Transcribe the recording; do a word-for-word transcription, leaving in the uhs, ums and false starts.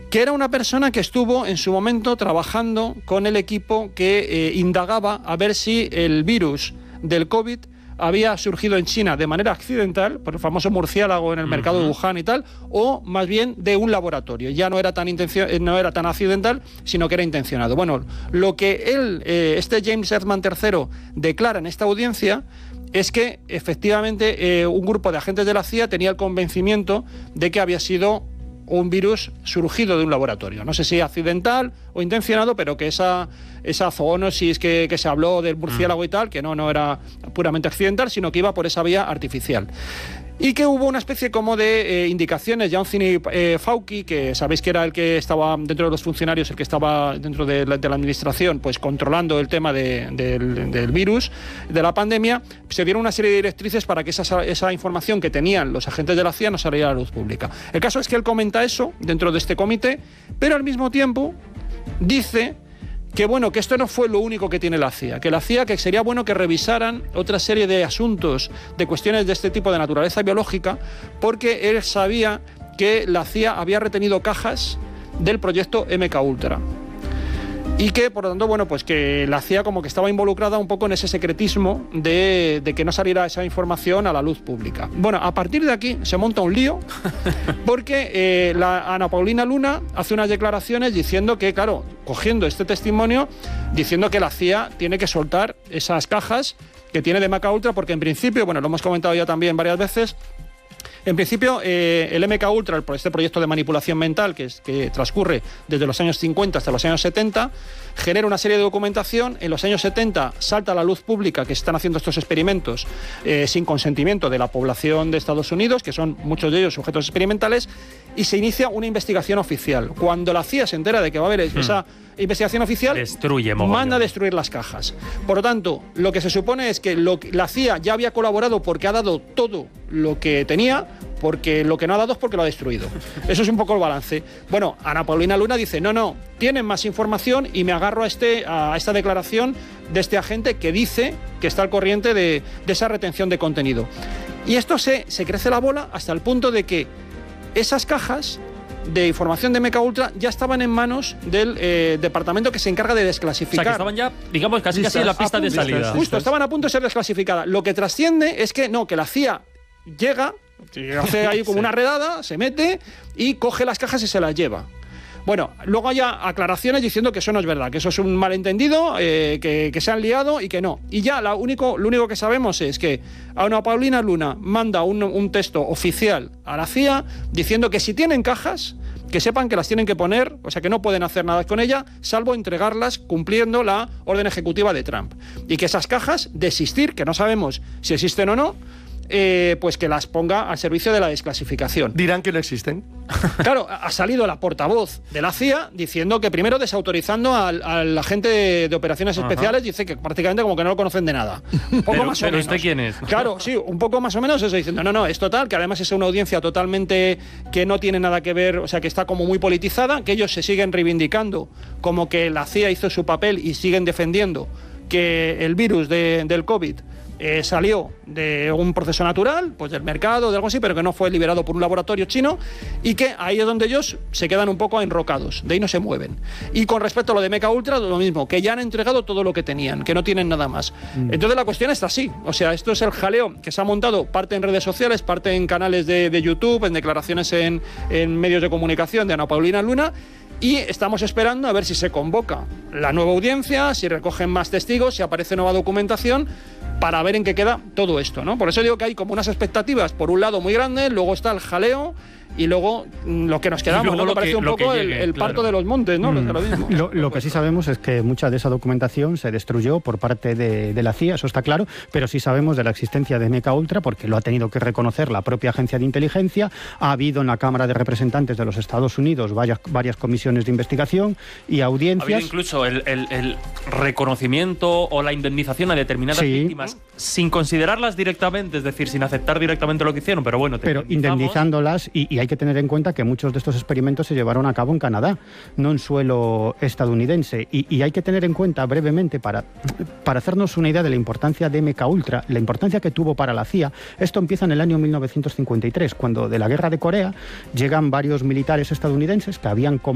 que era una persona que estuvo en su momento trabajando con el equipo que eh, indagaba a ver si el virus del COVID había surgido en China de manera accidental, por el famoso murciélago en el mercado uh-huh. de Wuhan y tal, o más bien de un laboratorio. Ya no era tan intencio- no era tan accidental, sino que era intencionado. Bueno, lo que él, eh, este James Ehrman tercero, declara en esta audiencia es que efectivamente eh, un grupo de agentes de la C I A tenía el convencimiento de que había sido un virus surgido de un laboratorio. No sé si accidental o intencionado, pero que esa, esa zoonosis que, que se habló del murciélago y tal, que no, no era puramente accidental, sino que iba por esa vía artificial. Y que hubo una especie como de eh, indicaciones. Anthony eh, Fauci, que sabéis que era el que estaba dentro de los funcionarios, el que estaba dentro de la, de la administración, pues controlando el tema de, de, del, del virus, de la pandemia, se dieron una serie de directrices para que esa, esa información que tenían los agentes de la C I A no saliera a la luz pública. El caso es que él comenta eso dentro de este comité, pero al mismo tiempo dice que bueno, que esto no fue lo único que tiene la C I A, que la C I A, que sería bueno que revisaran otra serie de asuntos, de cuestiones de este tipo de naturaleza biológica, porque él sabía que la C I A había retenido cajas del proyecto M K Ultra. Y que, por lo tanto, bueno, pues que la C I A como que estaba involucrada un poco en ese secretismo de, de que no saliera esa información a la luz pública. Bueno, a partir de aquí se monta un lío, porque eh, la Ana Paulina Luna hace unas declaraciones diciendo que, claro, cogiendo este testimonio, diciendo que la C I A tiene que soltar esas cajas que tiene de M K Ultra, porque en principio, bueno, lo hemos comentado ya también varias veces, en principio, eh, el M K Ultra, este proyecto de manipulación mental que, es, que transcurre desde los años cincuenta hasta los años setenta, genera una serie de documentación. En los años setenta salta a la luz pública que se están haciendo estos experimentos eh, sin consentimiento de la población de Estados Unidos, que son muchos de ellos sujetos experimentales, y se inicia una investigación oficial. Cuando la C I A se entera de que va a haber hmm. esa investigación oficial, Destruye, manda a destruir las cajas. Por lo tanto, lo que se supone es que lo, la C I A ya había colaborado porque ha dado todo lo que tenía, porque lo que no ha dado es porque lo ha destruido. Eso es un poco el balance. Bueno, Ana Paulina Luna dice, no, no, tienen más información y me agarro a, este, a esta declaración de este agente que dice que está al corriente de, de esa retención de contenido. Y esto se, se crece la bola hasta el punto de que esas cajas de información de M K Ultra ya estaban en manos del eh, departamento que se encarga de desclasificar. O sea, que estaban ya, digamos, casi, casi en la pista de salida. Justo, estaban a punto de ser desclasificadas. Lo que trasciende es que no, que la C I A llega, hace ahí como sí. una redada, se mete y coge las cajas y se las lleva. Bueno, luego hay aclaraciones diciendo que eso no es verdad, que eso es un malentendido, eh, que, que se han liado y que no. Y ya la único, lo único que sabemos es que Ana Paulina Luna manda un, un texto oficial a la C I A diciendo que si tienen cajas, que sepan que las tienen que poner, o sea que no pueden hacer nada con ella, salvo entregarlas cumpliendo la orden ejecutiva de Trump. Y que esas cajas, desistir, que no sabemos si existen o no, Eh, pues que las ponga al servicio de la desclasificación. ¿Dirán que no existen? Claro, ha salido la portavoz de la C I A diciendo que primero desautorizando al, al agente de, de operaciones Ajá. especiales, dice que prácticamente como que no lo conocen de nada. Un poco pero, más o pero menos. ¿usted quién es? Claro, sí, un poco más o menos eso, diciendo, no, no, es total, que además es una audiencia totalmente que no tiene nada que ver, o sea, que está como muy politizada, que ellos se siguen reivindicando como que la C I A hizo su papel y siguen defendiendo que el virus de, del COVID Eh, salió de un proceso natural, pues del mercado, de algo así, pero que no fue liberado por un laboratorio chino, y que ahí es donde ellos se quedan un poco enrocados, de ahí no se mueven. Y con respecto a lo de M K Ultra, lo mismo, que ya han entregado todo lo que tenían, que no tienen nada más. Mm. Entonces la cuestión está así, o sea, esto es el jaleo que se ha montado, parte en redes sociales, parte en canales de, de YouTube, en declaraciones en, en medios de comunicación de Ana Paulina Luna, y estamos esperando a ver si se convoca la nueva audiencia, si recogen más testigos, si aparece nueva documentación, para ver en qué queda todo esto, ¿no? Por eso digo que hay como unas expectativas, por un lado muy grandes, luego está el jaleo y luego lo que nos quedamos, ¿no? Lo que parece que, un lo poco llegue, el, el claro. parto de los montes, ¿no? Mm. Lo, mismo. Lo, lo que sí sabemos es que mucha de esa documentación se destruyó por parte de, de la C I A, eso está claro, pero sí sabemos de la existencia de M K Ultra porque lo ha tenido que reconocer la propia agencia de inteligencia. Ha habido en la Cámara de Representantes de los Estados Unidos varias, varias comisiones de investigación y audiencias. Ha habido incluso el, el, el reconocimiento o la indemnización a determinadas sí. víctimas sin considerarlas directamente, es decir, sin aceptar directamente lo que hicieron, pero bueno, te pero indemnizándolas y, y hay que tener en cuenta que muchos de estos experimentos se llevaron a cabo en Canadá, no en suelo estadounidense. Y, y hay que tener en cuenta brevemente, para, para hacernos una idea de la importancia de M K Ultra, la importancia que tuvo para la C I A, esto empieza en el año mil novecientos cincuenta y tres, cuando de la guerra de Corea llegan varios militares estadounidenses que habían